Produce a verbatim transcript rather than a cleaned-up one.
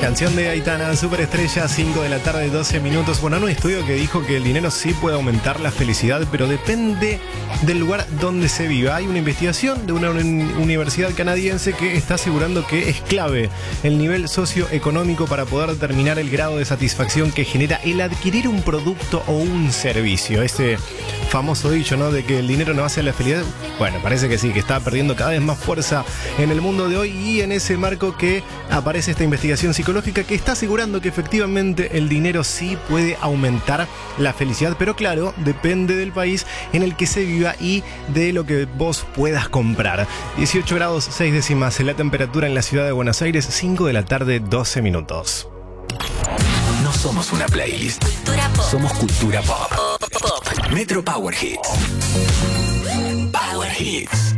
Canción de Aitana, Superestrella, cinco de la tarde, doce minutos. Bueno, hay un estudio que dijo que el dinero sí puede aumentar la felicidad, pero depende del lugar donde se viva. Hay una investigación de una universidad canadiense que está asegurando que es clave el nivel socioeconómico para poder determinar el grado de satisfacción que genera el adquirir un producto o un servicio. Ese famoso dicho, ¿no?, de que el dinero no hace la felicidad. Bueno, parece que sí, que está perdiendo cada vez más fuerza en el mundo de hoy, y en ese marco que aparece esta investigación psicológica que está asegurando que efectivamente el dinero sí puede aumentar la felicidad, pero claro, depende del país en el que se viva y de lo que vos puedas comprar. dieciocho grados seis décimas la temperatura en la ciudad de Buenos Aires, cinco de la tarde, doce minutos. No somos una playlist. Cultura pop. Somos cultura pop. Pop, pop. Metro Power Hits. Power Hits.